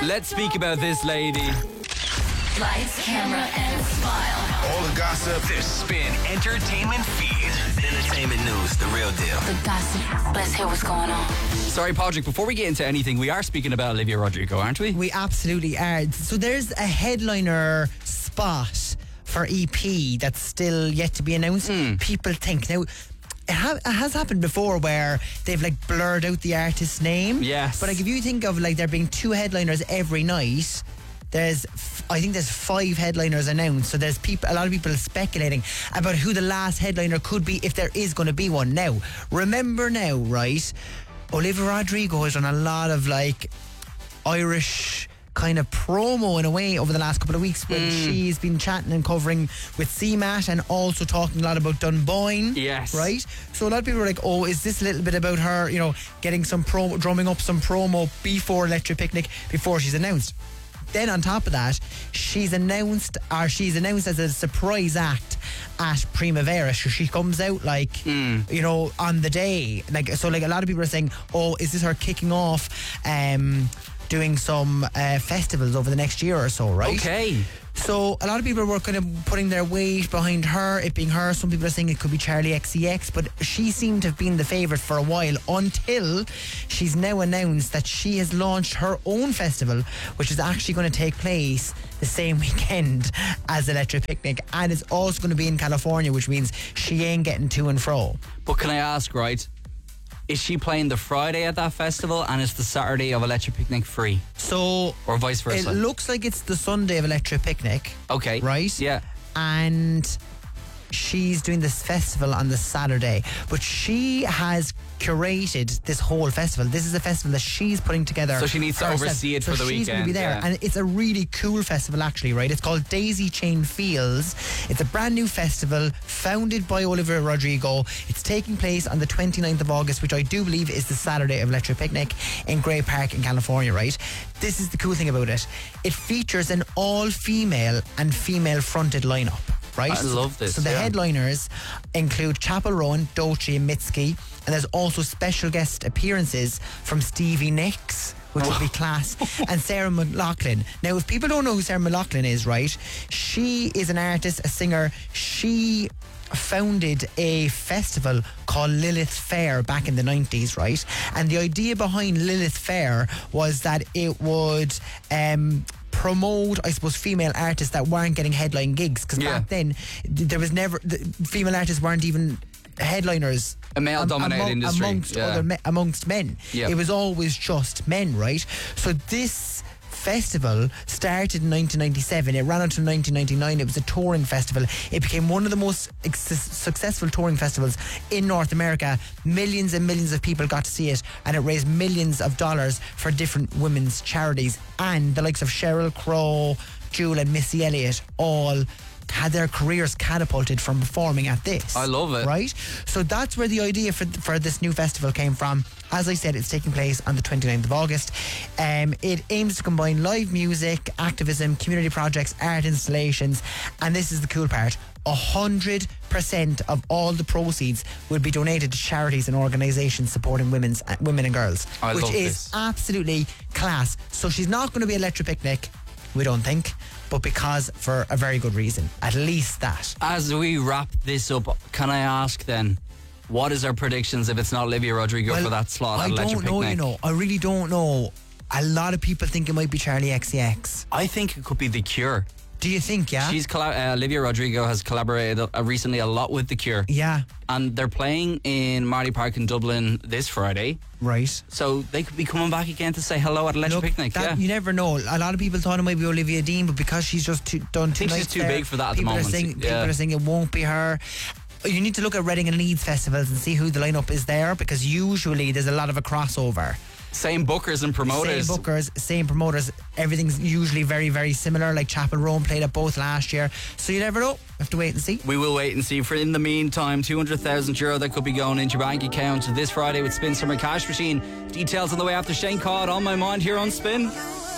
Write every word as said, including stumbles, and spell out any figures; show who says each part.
Speaker 1: Let's speak about this lady.
Speaker 2: Lights, camera, and smile.
Speaker 3: All the gossip.
Speaker 4: The Spin Entertainment Feed. Entertainment news, the real deal.
Speaker 2: The gossip. Let's hear what's going on.
Speaker 1: Sorry, Padraig, before we get into anything, we are speaking about Olivia Rodrigo, aren't we?
Speaker 5: We absolutely are. So there's a headliner spot for E P that's still yet to be announced.
Speaker 1: Mm.
Speaker 5: People think now. It, ha- it has happened before where they've like blurred out the artist's name.
Speaker 1: Yes.
Speaker 5: But like if you think of like there being two headliners every night, there's f- I think there's five headliners announced. So there's people, a lot of people speculating about who the last headliner could be if there is going to be one. Now, remember now, right? Olivia Rodrigo has done a lot of like Irish kind of promo in a way over the last couple of weeks when mm. she's been chatting and covering with C MAT and also talking a lot about Dunboyne.
Speaker 1: Yes.
Speaker 5: Right? So a lot of people are like, oh, is this a little bit about her, you know, getting some promo, drumming up some promo before Electric Picnic, before she's announced. Then on top of that, she's announced, or she's announced as a surprise act at Primavera. So she comes out like, mm. you know, on the day. Like, so like a lot of people are saying, oh, is this her kicking off um, doing some uh, festivals over the next year or so, right?
Speaker 1: Okay.
Speaker 5: So a lot of people were kind of putting their weight behind her, it being her. Some people are saying it could be Charlie X C X, but she seemed to have been the favourite for a while until she's now announced that she has launched her own festival, which is actually going to take place the same weekend as Electric Picnic, and it's also going to be in California, which means she ain't getting to and fro.
Speaker 1: But can I ask, right, is she playing the Friday at that festival and is the Saturday of Electric Picnic free?
Speaker 5: So,
Speaker 1: or vice versa?
Speaker 5: It looks like it's the Sunday of Electric Picnic.
Speaker 1: Okay.
Speaker 5: Right?
Speaker 1: Yeah.
Speaker 5: And she's doing this festival on the Saturday, but she has curated this whole festival. This is a festival that she's putting together.
Speaker 1: So she needs to
Speaker 5: herself.
Speaker 1: oversee it
Speaker 5: so
Speaker 1: for the
Speaker 5: she's
Speaker 1: weekend.
Speaker 5: She's going to be there,
Speaker 1: yeah.
Speaker 5: and it's a really cool festival actually, right? It's called Daisy Chain Fields. It's a brand new festival founded by Olivia Rodrigo. It's taking place on the twenty-ninth of August, which I do believe is the Saturday of Electric Picnic in Grey Park in California, right? This is the cool thing about it. It features an all-female and female-fronted lineup. Right?
Speaker 1: I love this.
Speaker 5: So the
Speaker 1: yeah.
Speaker 5: headliners include Chapel Roan, Doechii and Mitski, and there's also special guest appearances from Stevie Nicks, which would be class, and Sarah McLachlan. Now, if people don't know who Sarah McLachlan is, right, she is an artist, a singer. She founded a festival called Lilith Fair back in the nineties, right? And the idea behind Lilith Fair was that it would um promote, I suppose, female artists that weren't getting headline gigs, because
Speaker 1: yeah.
Speaker 5: back then there was never, the female artists weren't even headliners,
Speaker 1: a male dominated
Speaker 5: among,
Speaker 1: industry
Speaker 5: amongst
Speaker 1: yeah.
Speaker 5: other me, amongst men.
Speaker 1: Yep.
Speaker 5: It was always just men, right? So this festival started in nineteen ninety-seven. It ran until nineteen ninety-nine. It was a touring festival. It became one of the most ex- successful touring festivals in North America. Millions and millions of people got to see it, and it raised millions of dollars for different women's charities. And the likes of Sheryl Crow, Jewel and Missy Elliott all had their careers catapulted from performing at this.
Speaker 1: I love it.
Speaker 5: Right? So that's where the idea for for this new festival came from. As I said, it's taking place on the twenty-ninth of August. Um, it aims to combine live music, activism, community projects, art installations, and this is the cool part. one hundred percent of all the proceeds will be donated to charities and organisations supporting women's, uh, women and girls,
Speaker 1: I
Speaker 5: which
Speaker 1: love
Speaker 5: is
Speaker 1: this.
Speaker 5: absolutely class. So she's not going to be Electric Picnic, we don't think, but because for a very good reason. At least that.
Speaker 1: As we wrap this up, can I ask then, what is our predictions if it's not Olivia Rodrigo
Speaker 5: Well,
Speaker 1: for that slot
Speaker 5: I
Speaker 1: at Electric
Speaker 5: don't know,
Speaker 1: Picnic?
Speaker 5: you know. I really don't know. A lot of people think it might be Charlie X C X.
Speaker 1: I think it could be The Cure.
Speaker 5: Do you think, yeah?
Speaker 1: She's colla- uh, Olivia Rodrigo has collaborated uh, recently a lot with The Cure.
Speaker 5: Yeah.
Speaker 1: And they're playing in Marley Park in Dublin this Friday.
Speaker 5: Right.
Speaker 1: So they could be coming back again to say hello at Electric
Speaker 5: Look,
Speaker 1: Picnic.
Speaker 5: that,
Speaker 1: yeah.
Speaker 5: You never know. A lot of people thought it might be Olivia Dean, but because she's just too, done too
Speaker 1: I think
Speaker 5: nice
Speaker 1: she's too
Speaker 5: there,
Speaker 1: big for that at the
Speaker 5: people
Speaker 1: moment.
Speaker 5: Are saying,
Speaker 1: Yeah.
Speaker 5: People are saying it won't be her. You need to look at Reading and Leeds festivals and see who the lineup is there, because usually there's a lot of a crossover.
Speaker 1: Same bookers and promoters.
Speaker 5: Same bookers, same promoters. Everything's usually very, very similar. Like Chapel Roan played at both last year. So you never know. Have to wait and see.
Speaker 1: We will wait and see. For in the meantime, two hundred thousand euro that could be going into your bank account this Friday with Spin Summer Cash Machine. Details on the way after Shane Codd on my mind here on Spin.